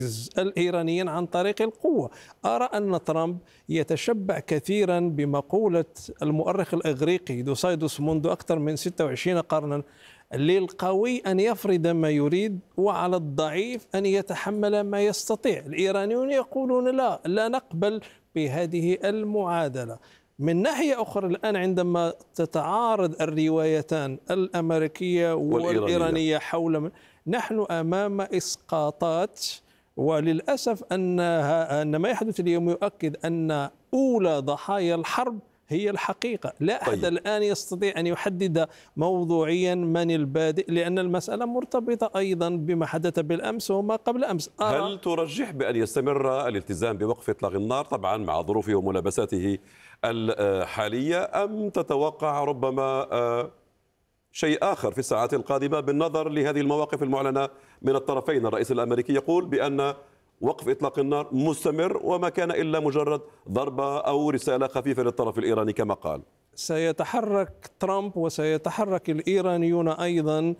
الإيرانيين عن طريق القوة. أرى أن ترامب يتشبع كثيرا بمقولة المؤرخ الإغريقي دوسايدوس منذ أكثر من 26 قرنا: للقوي أن يفرض ما يريد وعلى الضعيف أن يتحمل ما يستطيع. الإيرانيون يقولون لا نقبل بهذه المعادلة. من ناحية أخرى الآن عندما تتعارض الروايتان الأمريكية والإيرانية حول نحن أمام إسقاطات، وللأسف أن ما يحدث اليوم يؤكد أن أولى ضحايا الحرب هي الحقيقة. لا أحد الآن يستطيع أن يحدد موضوعيا من البادئ، لأن المسألة مرتبطة أيضا بما حدث بالأمس وما قبل أمس. هل ترجح بأن يستمر الالتزام بوقف إطلاق النار طبعا مع ظروفه وملابساته الحالية، أم تتوقع ربما شيء آخر في الساعات القادمة بالنظر لهذه المواقف المعلنة من الطرفين؟ الرئيس الأمريكي يقول بأن وقف إطلاق النار مستمر وما كان إلا مجرد ضربة أو رسالة خفيفة للطرف الإيراني كما قال. سيتحرك ترامب وسيتحرك الإيرانيون أيضا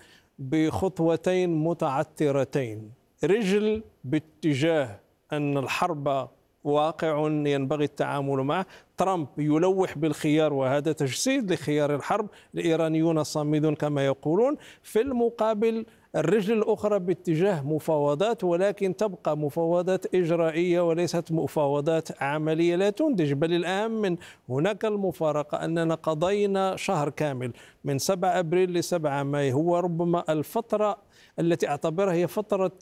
بخطوتين متعثرتين: رجل باتجاه أن الحرب واقع ينبغي التعامل معه، ترامب يلوح بالخيار وهذا تجسيد لخيار الحرب، الإيرانيون صامدون كما يقولون. في المقابل الرجل الأخرى باتجاه مفاوضات، ولكن تبقى مفاوضات إجرائية وليست مفاوضات عملية لا تنتج. بل الأهم من هناك المفارقة أننا قضينا شهر كامل من 7 أبريل ل 7 ماي، هو ربما الفترة التي أعتبرها هي فترة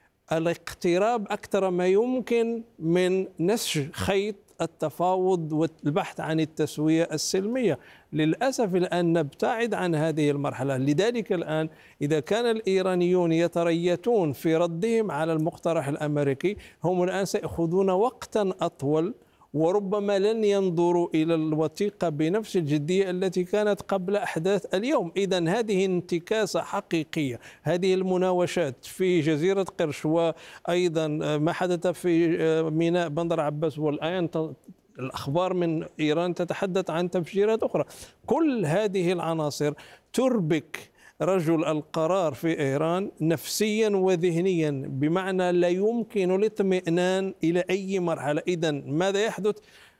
الاقتراب أكثر ما يمكن من نسج خيط التفاوض والبحث عن التسوية السلمية. للأسف الآن نبتعد عن هذه المرحلة. لذلك الآن إذا كان الإيرانيون يتريثون في ردهم على المقترح الأمريكي، هم الآن سيأخذون وقتا أطول وربما لن ينظروا إلى الوثيقة بنفس الجدية التي كانت قبل أحداث اليوم. إذن هذه انتكاسة حقيقية. هذه المناوشات في جزيرة قرش وأيضا ما حدث في ميناء بندر عباس، والآن الأخبار من إيران تتحدث عن تفجيرات أخرى، كل هذه العناصر تربك رجل القرار في إيران نفسيا وذهنيا، بمعنى لا يمكن الاطمئنان إلى أي مرحلة. إذن ماذا يحدث؟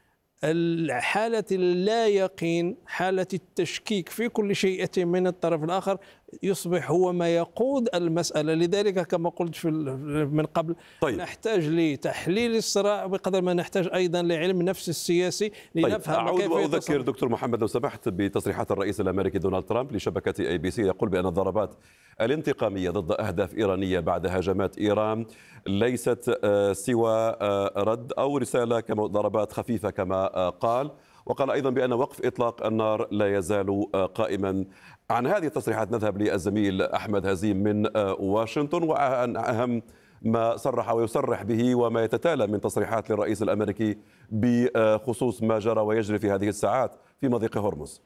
حالة اللا يقين، حالة التشكيك في كل شيء من الطرف الآخر يصبح هو ما يقود المسألة. لذلك كما قلت من قبل، نحتاج لتحليل الصراع بقدر ما نحتاج أيضا لعلم نفس السياسي لنفهم أعود كيف وأذكر دكتور محمد لو سمحت بتصريحات الرئيس الأمريكي دونالد ترامب لشبكة ABC، يقول بأن الضربات الانتقامية ضد أهداف إيرانية بعد هجمات إيران ليست سوى رد أو رسالة كما ضربات خفيفة كما قال، وقال أيضا بأن وقف إطلاق النار لا يزال قائما. عن هذه التصريحات نذهب للزميل أحمد هزيم من واشنطن، وعن أهم ما صرح ويصرح به وما يتتالى من تصريحات للرئيس الأمريكي بخصوص ما جرى ويجري في هذه الساعات في مضيق هرمز.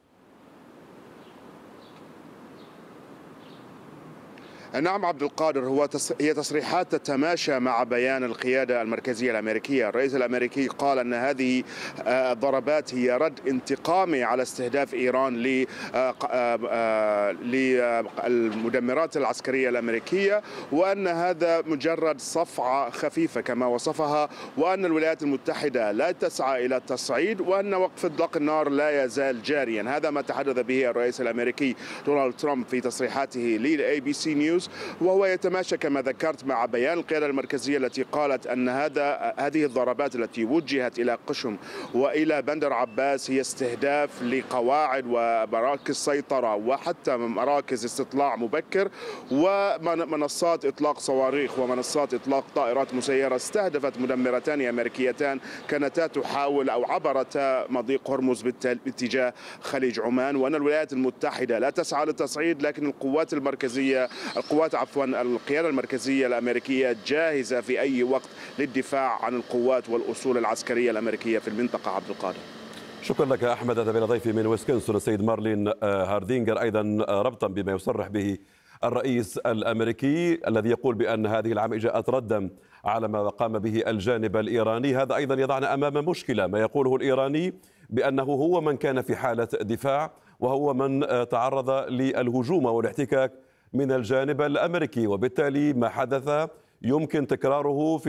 نعم عبد القادر، هي تصريحات تتماشى مع بيان القيادة المركزية الأمريكية. الرئيس الأمريكي قال أن هذه الضربات هي رد انتقامي على استهداف إيران للمدمرات العسكرية الأمريكية، وأن هذا مجرد صفعة خفيفة كما وصفها، وأن الولايات المتحدة لا تسعى إلى التصعيد، وأن وقف إطلاق النار لا يزال جاريا. هذا ما تحدث به الرئيس الأمريكي دونالد ترامب في تصريحاته لABC نيوز، وهو يتماشى كما ذكرت مع بيان القيادة المركزية التي قالت أن هذه الضربات التي وجهت إلى قشم وإلى بندر عباس هي استهداف لقواعد ومراكز سيطرة وحتى مراكز استطلاع مبكر ومنصات إطلاق صواريخ ومنصات إطلاق طائرات مسيرة استهدفت مدمرتان أمريكيتان كانتا تحاول أو عبرتا مضيق هرمز باتجاه خليج عمان، وأن الولايات المتحدة لا تسعى للتصعيد، لكن القيادة المركزية الأمريكية جاهزة في أي وقت للدفاع عن القوات والأصول العسكرية الأمريكية في المنطقة. عبد القادر، شكرا لك أحمد. هذا بين ضيفي من ويسكنسن السيد مارلين هاردينجر، أيضا ربطا بما يصرح به الرئيس الأمريكي الذي يقول بأن هذه العملية جاءت ردا على ما قام به الجانب الإيراني. هذا أيضا يضعنا أمام مشكلة، ما يقوله الإيراني بأنه هو من كان في حالة دفاع وهو من تعرض للهجوم والاحتكاك من الجانب الأمريكي، وبالتالي ما حدث يمكن تكراره في